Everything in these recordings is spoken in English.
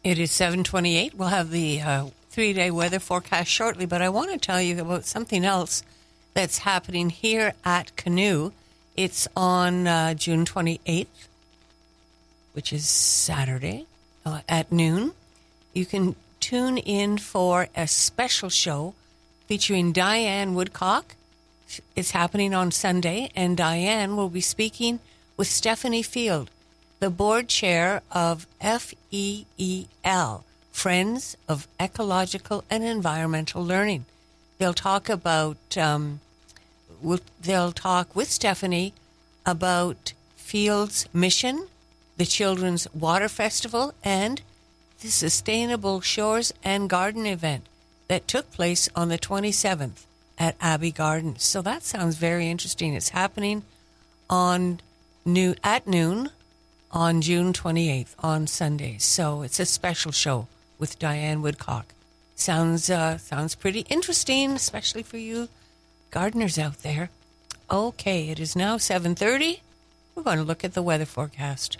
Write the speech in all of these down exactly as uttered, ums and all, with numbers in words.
It is seven twenty-eight. We'll have the uh, three-day weather forecast shortly, but I want to tell you about something else that's happening here at Canoe. It's on uh, June twenty-eighth, which is Saturday, uh, at noon. You can tune in for a special show featuring Diane Woodcock. It's happening on Sunday, and Diane will be speaking with Stephanie Field, the board chair of F E E L, Friends of Ecological and Environmental Learning. They'll talk about, um, we'll, they'll talk with Stephanie about Field's mission, the Children's Water Festival, and the Sustainable Shores and Garden event that took place on the twenty-seventh at Abbey Gardens. So that sounds very interesting. It's happening on new at noon on June twenty-eighth on Sundays. So it's a special show with Diane Woodcock. Sounds uh, sounds pretty interesting, especially for you gardeners out there. Okay, it is now seven thirty. We're going to look at the weather forecast.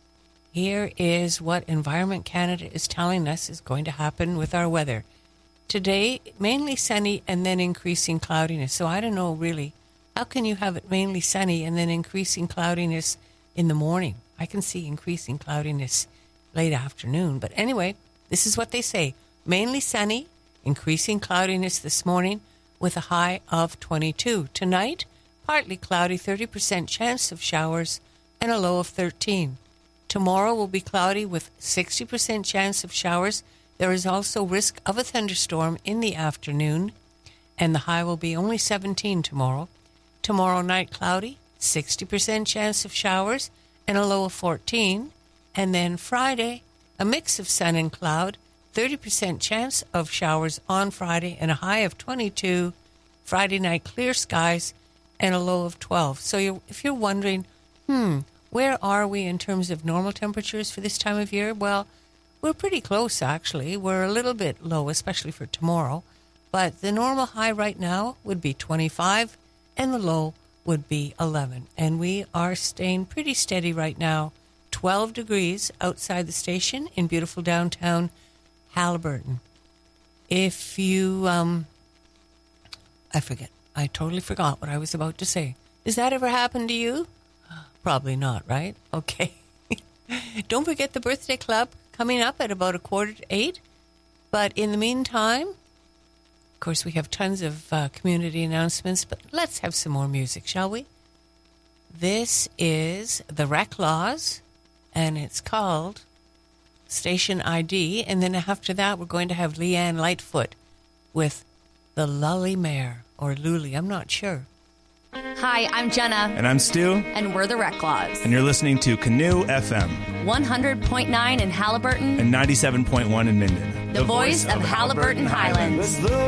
Here is what Environment Canada is telling us is going to happen with our weather. Today, mainly sunny and then increasing cloudiness. So I don't know, really, how can you have it mainly sunny and then increasing cloudiness in the morning? I can see increasing cloudiness late afternoon. But anyway, this is what they say. Mainly sunny, increasing cloudiness this morning with a high of twenty-two. Tonight, partly cloudy, thirty percent chance of showers and a low of thirteen. Tomorrow will be cloudy with sixty percent chance of showers. There is also risk of a thunderstorm in the afternoon, and the high will be only seventeen tomorrow. Tomorrow night, cloudy, sixty percent chance of showers, and a low of fourteen. And then Friday, a mix of sun and cloud, thirty percent chance of showers on Friday, and a high of twenty-two. Friday night, clear skies, and a low of twelve. So you're, if you're wondering, hmm, where are we in terms of normal temperatures for this time of year? Well, we're pretty close, actually. We're a little bit low, especially for tomorrow. But the normal high right now would be twenty-five, and the low would be eleven. And we are staying pretty steady right now, twelve degrees outside the station in beautiful downtown Haliburton. If you, um, I forget. I totally forgot what I was about to say. Does that ever happen to you? Probably not, right? Okay. Don't forget the birthday club coming up at about a quarter to eight. But in the meantime, of course, we have tons of uh, community announcements, but let's have some more music, shall we? This is the Reclaws, and it's called Station I D. And then after that, we're going to have Leanne Lightfoot with the Lully Mare, or Lully, I'm not sure. Hi, I'm Jenna. And I'm Stu. And we're the Reclaws. And you're listening to Canoe F M. one hundred point nine in Haliburton. And ninety-seven point one in Minden. The, the voice, voice of, of Haliburton, Haliburton Highlands. Highlands.